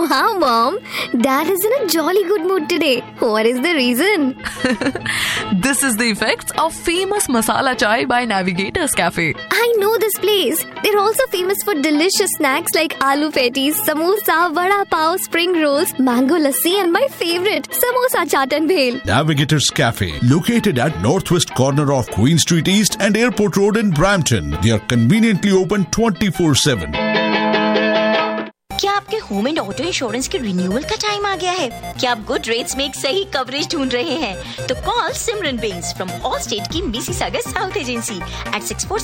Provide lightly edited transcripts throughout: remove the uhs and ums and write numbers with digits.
wow, Mom. Dad is in a jolly good mood today. What is the reason? This is the effects of famous masala chai by Navigators Cafe. I know this place. They're also famous for delicious snacks like aloo patties, samosa, vada pav, spring rolls, mango lassi, and my favorite, samosa chaat and bhel. Navigators Cafe, located at northwest corner of Queen Street East and Airport Road in Brampton. They are conveniently open 24/7. क्या आपके home and auto insurance के renewal का time आ गया है? क्या आप good rates में एक सही कवरेज ढूंढ रहे हैं? तो कॉल सिमरन बेन्स फ्रॉम ऑल स्टेट की मिसिसागा साउथ एजेंसी एट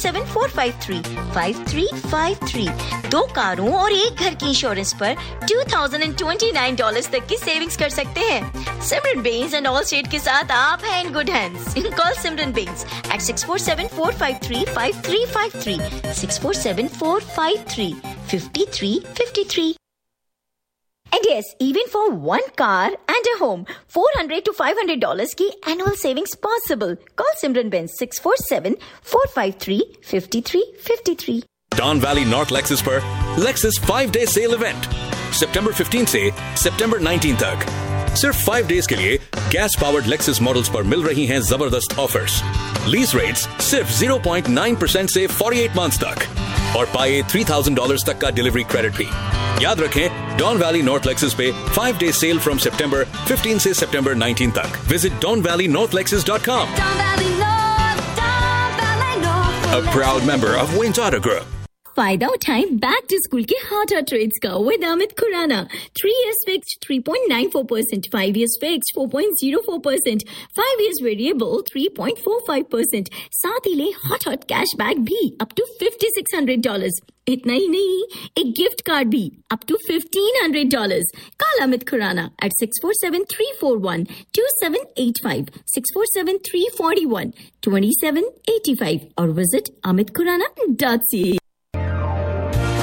647-453-5353। 2 कारों और 1 घर की इंश्योरेंस पर $2,029 तक की सेविंग्स कर सकते हैं। सिमरन बेन्स एंड ऑल स्टेट के साथ आप हैं इन गुड हैंड्स। कॉल सिमरन बेन्स eight 647-453-5353 647-453-5353। And yes, even for 1 car and a home, $400 to $500 की annual savings possible. Call Simran Benz 647-453-5353. Don Valley North Lexus पर Lexus 5-day sale event September 15 से September 19 तक। सिर्फ 5 days के लिए gas powered Lexus models पर मिल रही हैं जबरदस्त ऑफर्स। लीज रेट्स सिर्फ 0.9% से 48 months तक और पाए $3,000 तक का डिलीवरी क्रेडिट भी। याद रखें, डॉन वैली नॉर्थ लेक्सस पे 5-day sale from September 15 से September 19 तक। Visit donvalleynorthlexus.com. A proud member of Wayne Auto Group. फायदा उठाएं बैक टू स्कूल के हॉट ट्रेड्स का with Amit Khurana. 3 years fixed 3.94%, 5 years fixed 4.04%, 5 years variable 3.45%। साथ ही ले हॉट कैश बैक भी अप टू $5,600। इतना ही नहीं, एक गिफ्ट कार्ड भी up to $1,500। Call Amit Khurana eight 647-341-2785, 647-341-2785 और visit amitkhurana.ca।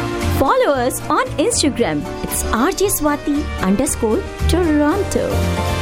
Follow us on Instagram. It's RJ Swati _Toronto.